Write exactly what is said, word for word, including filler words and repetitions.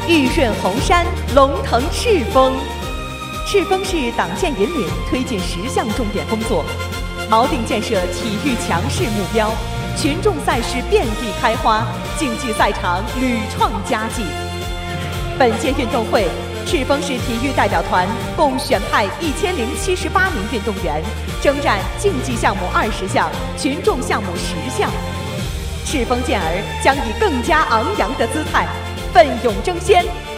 玉顺红山，龙腾赤峰。赤峰市党建引领推进十项重点工作，锚定建设体育强市目标，群众赛事遍地开花，竞技赛场屡创佳绩。本届运动会，赤峰市体育代表团共选派一千零七十八名运动员，征战竞技项目二十项，群众项目十项。赤峰健儿将以更加昂扬的姿态，奋勇争先。